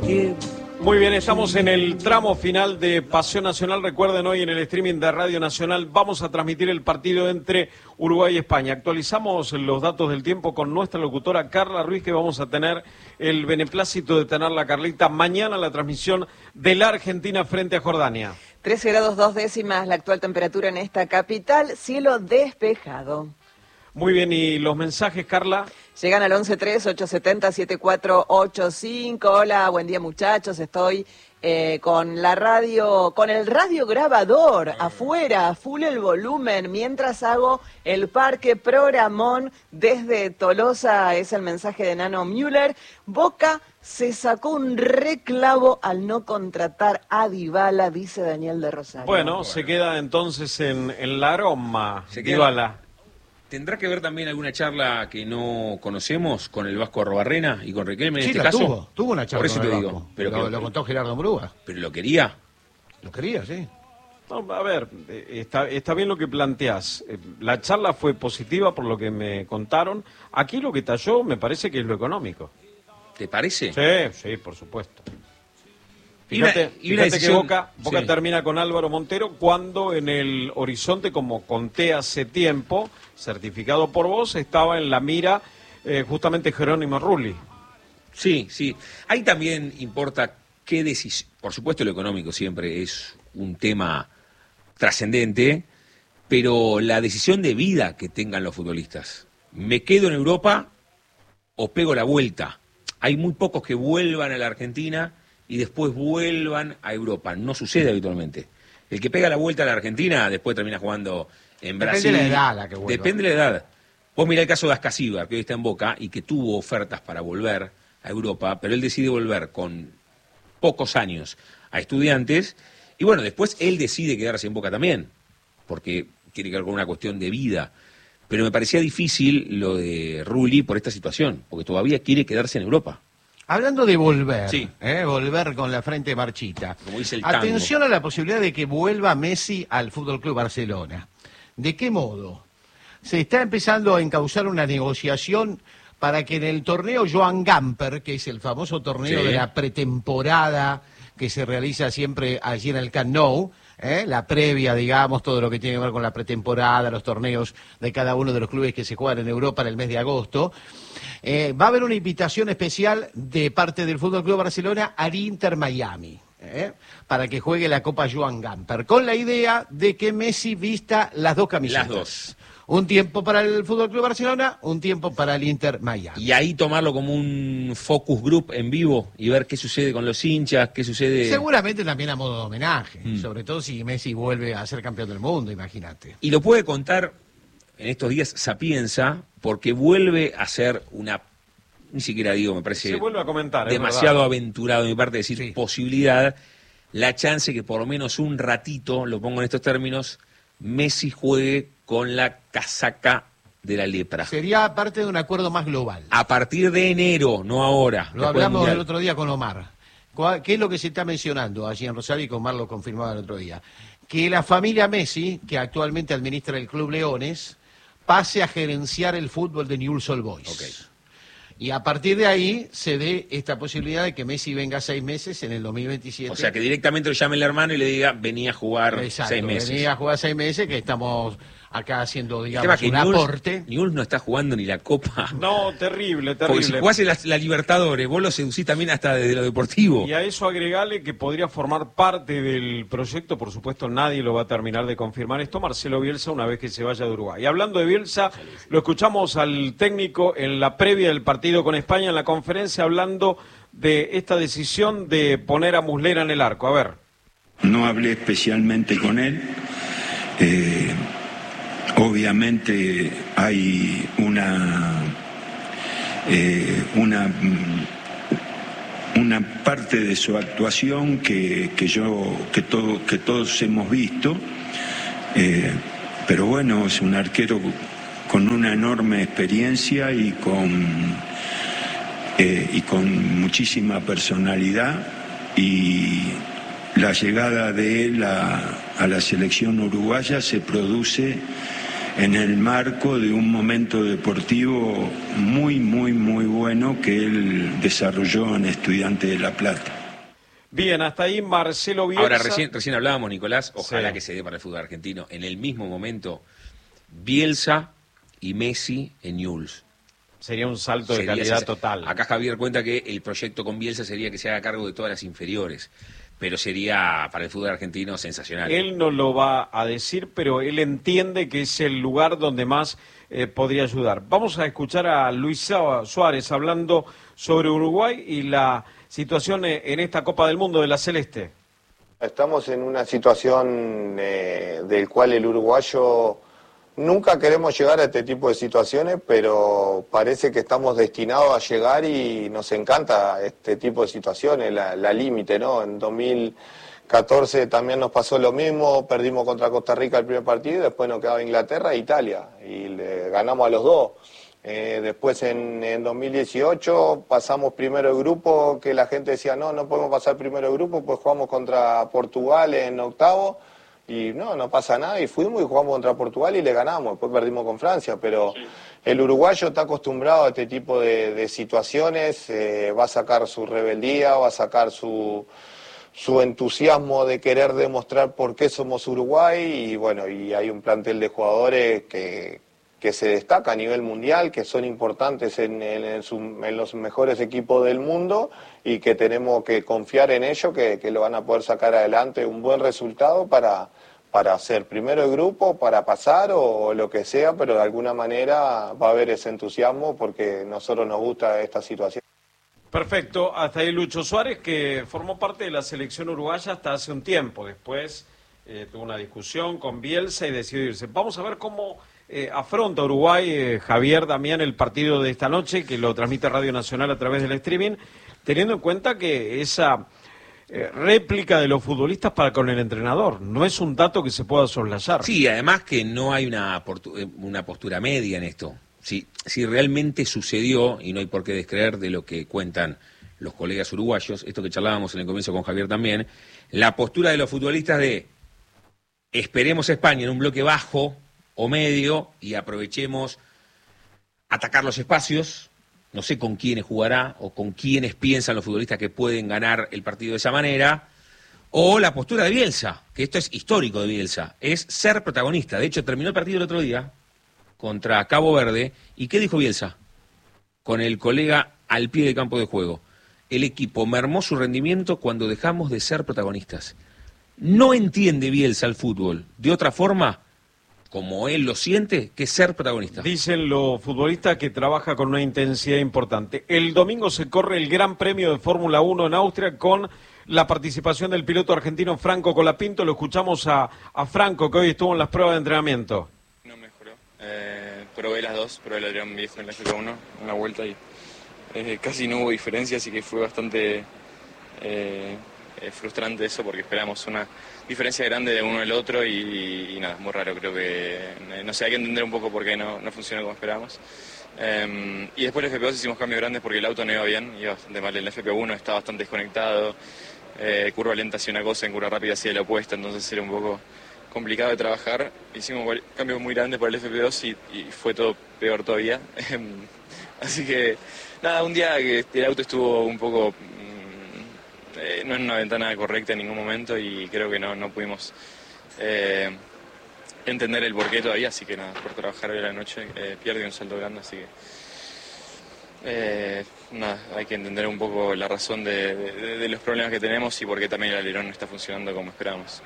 Muy bien, estamos en el tramo final de Pasión Nacional. Recuerden, hoy en el streaming de Radio Nacional vamos a transmitir el partido entre Uruguay y España. Actualizamos los datos del tiempo con nuestra locutora Carla Ruiz, que vamos a tener el beneplácito de tenerla, Carlita, mañana la transmisión de la Argentina frente a Jordania. 13 grados 2 décimas la actual temperatura en esta capital, cielo despejado. Muy bien, ¿y los mensajes, Carla? Llegan al 11-3-870-7485. Hola, buen día muchachos, estoy con la radio, con el radiograbador afuera, a full el volumen, mientras hago el parque programón desde Tolosa, es el mensaje de Nano Müller. Boca se sacó un reclavo al no contratar a Dybala, dice Daniel de Rosario. Bueno, se queda entonces en la aroma, Dybala. ¿Tendrá que ver también alguna charla que no conocemos con el Vasco Arrobarrena y con Riquelme en sí, este caso? Tuvo una charla. Por eso con te el digo. Vasco. Pero lo contó Gerardo Murúa. ¿Pero lo quería? Lo quería, sí. No, a ver, está bien lo que planteás. La charla fue positiva por lo que me contaron. Aquí lo que talló me parece que es lo económico. ¿Te parece? Sí, por supuesto. Fíjate que Boca sí. Termina con Álvaro Montero cuando en el horizonte, como conté hace tiempo, certificado por vos, estaba en la mira justamente Jerónimo Rulli. Sí. Ahí también importa qué decisión. Por supuesto lo económico siempre es un tema trascendente, pero la decisión de vida que tengan los futbolistas. ¿Me quedo en Europa o pego la vuelta? Hay muy pocos que vuelvan a la Argentina y después vuelvan a Europa. No sucede habitualmente. El que pega la vuelta a la Argentina después termina jugando en Brasil. Depende de la edad la que vuelva. Depende de la edad. Vos mirá el caso de Ascasíbar, que hoy está en Boca y que tuvo ofertas para volver a Europa, pero él decide volver con pocos años a Estudiantes y bueno, después él decide quedarse en Boca también, porque tiene que ver con una cuestión de vida. Pero me parecía difícil lo de Rulli por esta situación, porque todavía quiere quedarse en Europa. Hablando de volver, sí. Volver con la frente marchita. Como dice el tango. Atención a la posibilidad de que vuelva Messi al FC Barcelona. ¿De qué modo? Se está empezando a encauzar una negociación para que en el torneo Joan Gamper, que es el famoso torneo de la pretemporada que se realiza siempre allí en el Camp Nou, la previa, digamos, todo lo que tiene que ver con la pretemporada, los torneos de cada uno de los clubes que se juegan en Europa en el mes de agosto, va a haber una invitación especial de parte del FC Barcelona al Inter Miami, para que juegue la Copa Joan Gamper, con la idea de que Messi vista las dos camisetas. Las dos. Un tiempo para el FC Barcelona, un tiempo para el Inter Miami. Y ahí tomarlo como un focus group en vivo y ver qué sucede con los hinchas, qué sucede... Seguramente también a modo de homenaje, sobre todo si Messi vuelve a ser campeón del mundo, imagínate. Y lo puede contar en estos días Sapienza, porque vuelve a ser una... Ni siquiera digo, me parece... Se vuelve a comentar, demasiado aventurado de mi parte decir posibilidad, la chance que por lo menos un ratito, lo pongo en estos términos, Messi juegue con la casaca de la lepra. Sería parte de un acuerdo más global. A partir de enero, no ahora. Lo hablamos el otro día con Omar. ¿Qué es lo que se está mencionando allí en Rosario? Y con Omar lo confirmaba el otro día. Que la familia Messi, que actualmente administra el Club Leones, pase a gerenciar el fútbol de Newell's Old Boys. Okay. Y a partir de ahí se dé esta posibilidad de que Messi venga 6 meses en el 2027. O sea, que directamente lo llame el hermano y le diga, venía a jugar 6 meses. Venía a jugar 6 meses, que estamos acá haciendo, digamos, un aporte. Newell's no está jugando ni la Copa. No, terrible. Porque si jugase la Libertadores, vos lo seducís también hasta desde lo deportivo. Y a eso agregale que podría formar parte del proyecto, por supuesto nadie lo va a terminar de confirmar esto, Marcelo Bielsa, una vez que se vaya de Uruguay. Y hablando de Bielsa, lo escuchamos al técnico en la previa del partido con España, en la conferencia, hablando de esta decisión de poner a Muslera en el arco. A ver. No hablé especialmente con él. Obviamente hay una parte de su actuación que todos hemos visto, pero bueno, es un arquero con una enorme experiencia y con muchísima personalidad, y la llegada de él a la selección uruguaya se produce en el marco de un momento deportivo muy, muy, muy bueno que él desarrolló en Estudiantes de La Plata. Bien, hasta ahí Marcelo Bielsa. Ahora, recién hablábamos, Nicolás, ojalá Sí. que se dé para el fútbol argentino. En el mismo momento, Bielsa y Messi en Newell's. Sería un salto de Sería calidad ese- total. Acá Javier cuenta que el proyecto con Bielsa sería que se haga cargo de todas las inferiores, pero sería para el fútbol argentino sensacional. Él no lo va a decir, pero él entiende que es el lugar donde más podría ayudar. Vamos a escuchar a Luis Suárez hablando sobre Uruguay y la situación en esta Copa del Mundo de la Celeste. Estamos en una situación del cual el uruguayo nunca queremos llegar a este tipo de situaciones, pero parece que estamos destinados a llegar y nos encanta este tipo de situaciones, la límite, ¿no? En 2014 también nos pasó lo mismo, perdimos contra Costa Rica el primer partido y después nos quedaba Inglaterra e Italia y le ganamos a los dos. Después en 2018 pasamos primero el grupo, que la gente decía no podemos pasar primero el grupo, pues jugamos contra Portugal en octavo y no pasa nada y fuimos y jugamos contra Portugal y le ganamos, después perdimos con Francia, pero el uruguayo está acostumbrado a este tipo de situaciones, va a sacar su rebeldía, va a sacar su entusiasmo de querer demostrar por qué somos Uruguay y bueno, y hay un plantel de jugadores que se destaca a nivel mundial, que son importantes en los mejores equipos del mundo y que tenemos que confiar en ellos, que lo van a poder sacar adelante un buen resultado para ser primero el grupo, para pasar o lo que sea, pero de alguna manera va a haber ese entusiasmo porque a nosotros nos gusta esta situación. Perfecto, hasta ahí Lucho Suárez, que formó parte de la selección uruguaya hasta hace un tiempo. Después tuvo una discusión con Bielsa y decidió irse. Vamos a ver cómo afronta Uruguay, Javier, Damián, el partido de esta noche, que lo transmite Radio Nacional a través del streaming, teniendo en cuenta que esa réplica de los futbolistas para con el entrenador no es un dato que se pueda soslayar. Sí, además que no hay una postura media en esto. Si realmente sucedió, y no hay por qué descreer de lo que cuentan los colegas uruguayos, esto que charlábamos en el comienzo con Javier también, la postura de los futbolistas de esperemos a España en un bloque bajo o medio y aprovechemos atacar los espacios, no sé con quiénes jugará o con quiénes piensan los futbolistas que pueden ganar el partido de esa manera, o la postura de Bielsa, que esto es histórico de Bielsa, es ser protagonista. De hecho, terminó el partido el otro día contra Cabo Verde, ¿y qué dijo Bielsa? Con el colega al pie del campo de juego. El equipo mermó su rendimiento cuando dejamos de ser protagonistas. No entiende Bielsa el fútbol de otra forma, como él lo siente, que ser protagonista. Dicen los futbolistas que trabaja con una intensidad importante. El domingo se corre el Gran Premio de Fórmula 1 en Austria con la participación del piloto argentino Franco Colapinto. Lo escuchamos a Franco, que hoy estuvo en las pruebas de entrenamiento. No mejoró. Probé las dos, probé el Adrián Viejo en la FP1, una vuelta y casi no hubo diferencia, así que fue bastante frustrante eso porque esperamos una diferencia grande de uno del otro y nada, muy raro, creo que, no sé, hay que entender un poco por qué no funcionó como esperábamos. Y después en el FP2 hicimos cambios grandes porque el auto no iba bien, iba bastante mal, el FP1 estaba bastante desconectado, curva lenta hacía una cosa, en curva rápida hacía la opuesta, entonces era un poco complicado de trabajar. Hicimos cambios muy grandes por el FP2 y fue todo peor todavía. Así que nada, un día que el auto estuvo un poco no en una ventana correcta en ningún momento y creo que no pudimos entender el porqué todavía, así que nada, por trabajar hoy a la noche pierde un salto grande, así que nada, hay que entender un poco la razón de los problemas que tenemos y por qué también el alerón no está funcionando como esperábamos.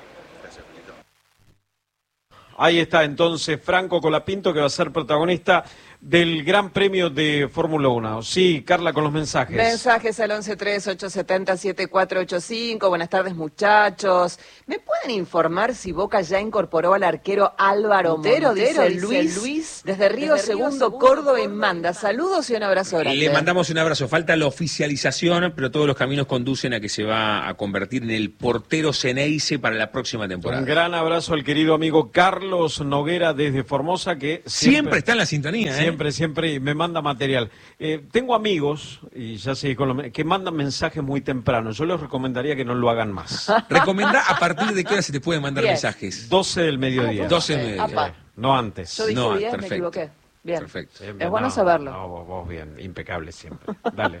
Ahí está entonces Franco Colapinto, que va a ser protagonista del Gran Premio de Fórmula 1. Sí, Carla, con los mensajes. Mensajes al 1138707485. Buenas tardes, muchachos. ¿Me pueden informar si Boca ya incorporó al arquero Álvaro Montero? Dice Luis, desde Río Segundo, Córdoba, y manda saludos y un abrazo grande. Le mandamos un abrazo. Falta la oficialización, pero todos los caminos conducen a que se va a convertir en el portero Ceneice para la próxima temporada. Un gran abrazo al querido amigo Carlos Noguera desde Formosa, que siempre está en la sintonía, Siempre, y me manda material. Tengo amigos, y ya sé, que mandan mensajes muy temprano. Yo les recomendaría que no lo hagan más. Recomendá a partir de qué hora se te pueden mandar mensajes. 12 del mediodía. 12 del mediodía. Apa. No antes. Yo dije No, 10, me perfecto. equivoqué. Bien. Perfecto. Es bueno saberlo. No, vos bien, impecable siempre. Dale.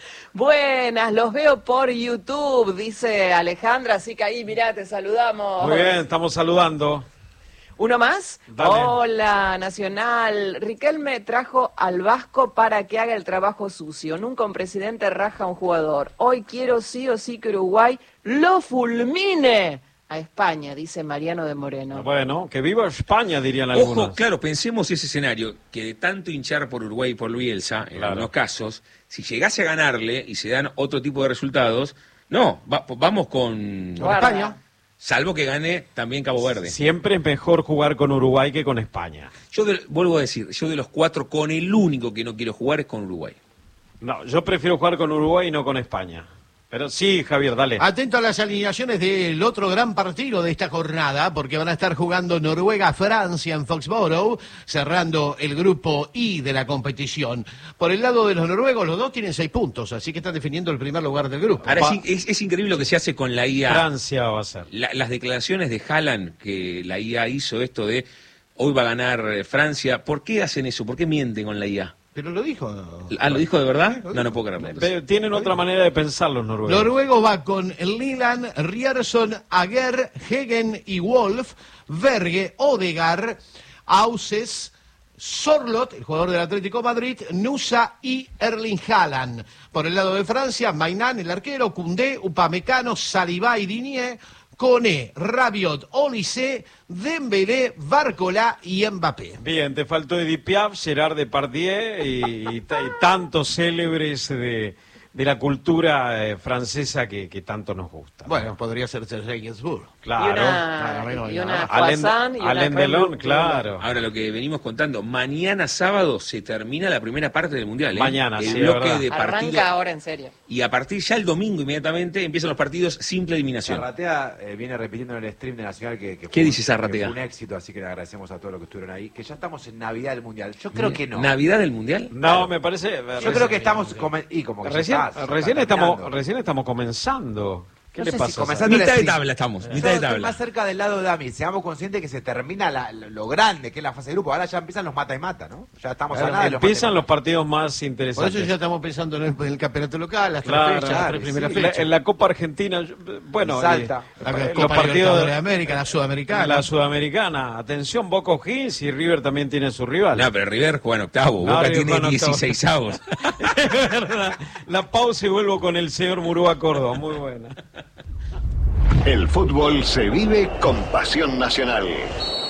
Buenas, los veo por YouTube, dice Alejandra, así que ahí, mirá, te saludamos. Muy bien, estamos saludando. ¿Uno más? Dale. Hola, Nacional. Riquelme trajo al Vasco para que haga el trabajo sucio. Nunca un presidente raja a un jugador. Hoy quiero sí o sí que Uruguay lo fulmine a España, dice Mariano de Moreno. Bueno, que viva España, dirían algunos. Ojo, claro, pensemos ese escenario, que de tanto hinchar por Uruguay y por Bielsa, en algunos casos, si llegase a ganarle y se dan otro tipo de resultados, vamos con España. Salvo que gane también Cabo Verde. Siempre es mejor jugar con Uruguay que con España. Vuelvo a decir, yo de los 4, con el único que no quiero jugar es con Uruguay. No, yo prefiero jugar con Uruguay y no con España. Pero sí, Javier, dale. Atento a las alineaciones del otro gran partido de esta jornada, porque van a estar jugando Noruega-Francia en Foxborough, cerrando el grupo I de la competición. Por el lado de los noruegos, los dos tienen 6 puntos, así que están defendiendo el primer lugar del grupo. Ahora es increíble lo que se hace con la IA. Francia va a ser. Las declaraciones de Haaland, que la IA hizo esto de hoy va a ganar Francia. ¿Por qué hacen eso? ¿Por qué mienten con la IA? Pero lo dijo. ¿Lo dijo de verdad? No puedo creerlo. Pero tienen otra manera de pensar los noruegos. Noruego va con Liland, Ryerson, Aguer, Hegen y Wolf, Berge, Odegaard, Auses, Sorlot, el jugador del Atlético Madrid, Nusa y Erling Haaland. Por el lado de Francia, Mainan, el arquero, Koundé, Upamecano, Saliba y Digne, Koné, Rabiot, Olise, Dembélé, Barcola y Mbappé. Bien, te faltó Edith Piaf, Gerard Depardieu y tantos célebres de la cultura francesa que tanto nos gusta. Bueno, podría ser Serge Gainsbourg. Claro. Y una croissant y una Alain crème Delon, brûlée. claro. Ahora lo que venimos contando, mañana sábado se termina la primera parte del Mundial. Mañana, el sí, bloque es verdad. de partidos. Arranca ahora en serio. Y a partir ya el domingo inmediatamente empiezan los partidos simple eliminación. Zarratea viene repitiendo en el stream de Nacional que ¿Qué fue dice Zarratea? que fue un éxito, así que le agradecemos a todos los que estuvieron ahí. Que ya estamos en Navidad del Mundial. Yo creo que no. ¿Navidad del Mundial? No, me parece. Yo creo que estamos como que ya Recién está estamos comenzando. ¿Qué No le sé pasa? si comenzando Mitad el de stream. tabla estamos, Yo mitad de estoy tabla. más cerca del lado de Dami. Seamos conscientes que se termina lo grande, que es la fase de grupo. Ahora ya empiezan los mata y mata, ¿no? Ya estamos a nada de los Empiezan mata y los mata. partidos más Por interesantes. eso ya estamos pensando en el campeonato local, las tres Claro, fechas, las tres primeras sí. fechas. En la Copa Argentina, bueno, Salta. La los Copa partidos Libertadores de de América, la Sudamericana. la Sudamericana. Atención, Boca O'Higgins y River también tiene su rival. No, pero River juega en octavo, No, Boca River tiene juega en octavo. 16 avos. Es verdad. La pausa y vuelvo con el señor Murúa Córdoba. Muy buena. El fútbol se vive con pasión nacional.